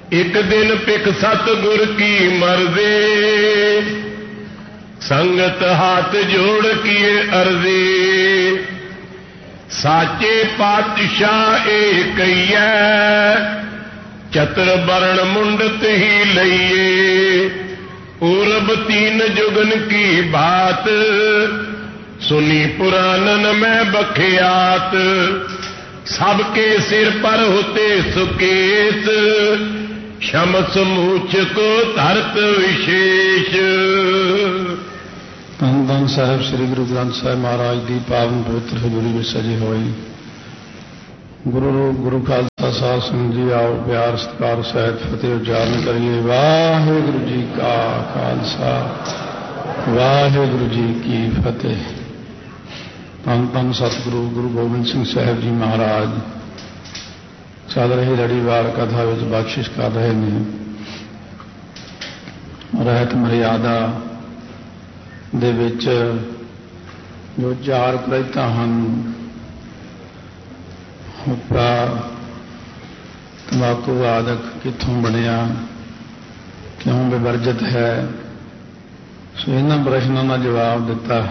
एक दिन पिक सतगुर की मर्जी, संगत हाथ जोड़ किए अर्जी। साचे पातशाह ए कहिए, चतर बरण मुंडत ही लइए। पूरब तीन जुगन की बात, सुनी पुरानन में बखियात। सबके सिर पर होते सुकेश, शमस मूछ को धरत विशेष। धन धन साहिब श्री गुरु ग्रंथ साहिब महाराज की पावन पवित्र हजूरी में सजी हुई। गुरु रूप गुरु खालसा साध संगत जी, आओ प्यार सत्कार सहित फतेह उच्चारण करिए। वाहिगुरु जी का खालसा, वाहिगुरु जी की फतेह। धन धन सतगुरु गुरु गोबिंद सिंह साहिब जी महाराज चल रही लड़ीवार कथा विच बख्शिश कर रहे हैं। रहत मर्यादा दे विच जो चार कुरैतां हन, हुक्का तंबाकू आदक कित्थों बनिया, क्यों विवर्जित है, सो इन्हां प्रश्नों का जवाब दिता।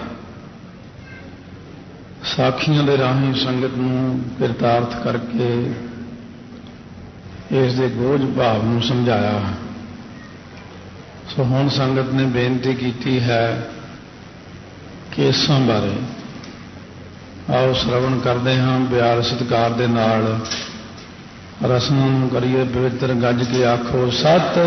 साखियां दे राही संगत नूं किरतार्थ करके इस दे गोझ भाव नूं समझाया। सो हुण संगत ने बेनती की है केसां बारे। आओ श्रवण करते हाँ प्यार सत्कार दे नाल। रसमां नूं करिए पवित्र, गज के आखो सत